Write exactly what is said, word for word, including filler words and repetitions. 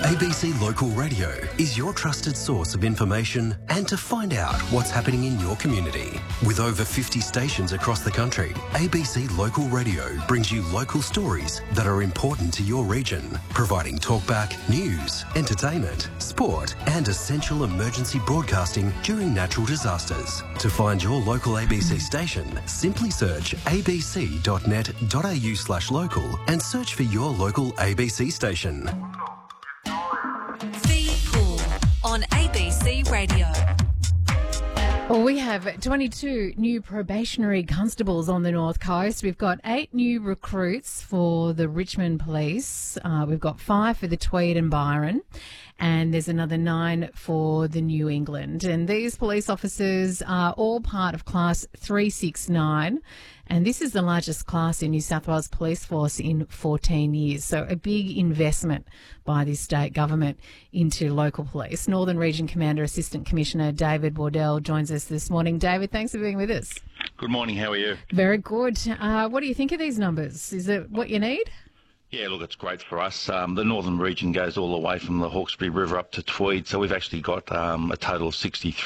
A B C Local Radio is your trusted source of information and to find out what's happening in your community. With over fifty stations across the country, A B C Local Radio brings you local stories that are important to your region, providing talkback, news, entertainment, sport and essential emergency broadcasting during natural disasters. To find your local A B C station, simply search abc.net.au slash local and search for your local A B C station. Pool on A B C Radio. Well, we have twenty-two new probationary constables on the North Coast. We've got eight new recruits for the Richmond Police. Uh, we've got five for the Tweed and Byron. And there's another nine for the New England. And these police officers are all part of Class three sixty-nine. And this is the largest class in New South Wales Police Force in fourteen years. So a big investment by the state government into local police. Northern Region Commander Assistant Commissioner David Wardell joins us this morning. David, thanks for being with us. Good morning. How are you? Very good. Uh, what do you think of these numbers? Is it what you need? Yeah, look, it's great for us. Um, the Northern Region goes all the way from the Hawkesbury River up to Tweed, so we've actually got um, a total of sixty-three